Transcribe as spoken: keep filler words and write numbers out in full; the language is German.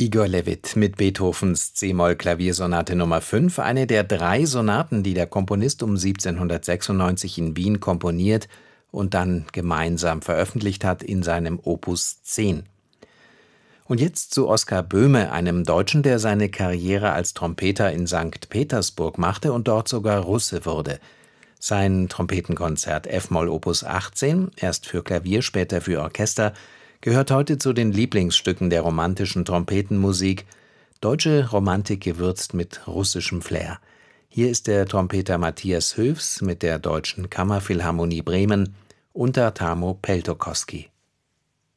Igor Levit mit Beethovens c-Moll-Klaviersonate Nummer fünf, eine der drei Sonaten, die der Komponist um siebzehnhundertsechsundneunzig in Wien komponiert und dann gemeinsam veröffentlicht hat in seinem Opus zehn. Und jetzt zu Oskar Böhme, einem Deutschen, der seine Karriere als Trompeter in Sankt Petersburg machte und dort sogar Russe wurde. Sein Trompetenkonzert F-Moll Opus achtzehn, erst für Klavier, später für Orchester, gehört heute zu den Lieblingsstücken der romantischen Trompetenmusik. Deutsche Romantik gewürzt mit russischem Flair. Hier ist der Trompeter Matthias Höfs mit der Deutschen Kammerphilharmonie Bremen unter Tamo Peltokoski.